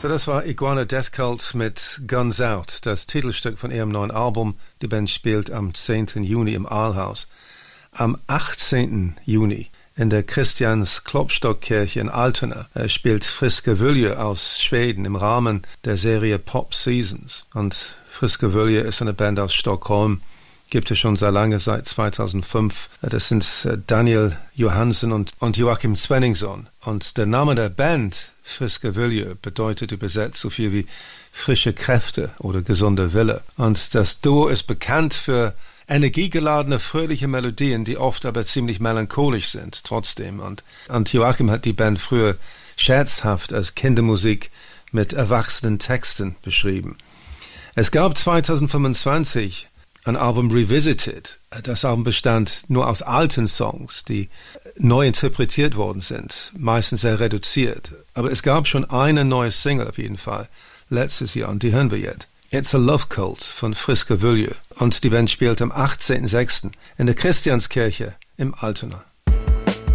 So, das war Iguana Death Cult mit Guns Out, das Titelstück von ihrem neuen Album. Die Band spielt am 10. Juni im Aalhaus. Am 18. Juni in der Christians-Klopstock-Kirche in Altona spielt Friske Wölje aus Schweden im Rahmen der Serie Pop Seasons. Und Friske Wölje ist eine Band aus Stockholm, gibt es schon sehr lange, seit 2005. Das sind Daniel Johansson und Joachim Svenningsson. Und der Name der Band, Friske Wölje, bedeutet übersetzt so viel wie frische Kräfte oder gesunder Wille. Und das Duo ist bekannt für energiegeladene, fröhliche Melodien, die oft aber ziemlich melancholisch sind, trotzdem. Und Joachim hat die Band früher scherzhaft als Kindermusik mit erwachsenen Texten beschrieben. Es gab 2025 ein Album Revisited. Das Album bestand nur aus alten Songs, die neu interpretiert worden sind, meistens sehr reduziert. Aber es gab schon eine neue Single auf jeden Fall, letztes Jahr, und die hören wir jetzt. It's a Love Cult von Friske Wölje. Und die Band spielt am 18.06. in der Christianskirche im Altona.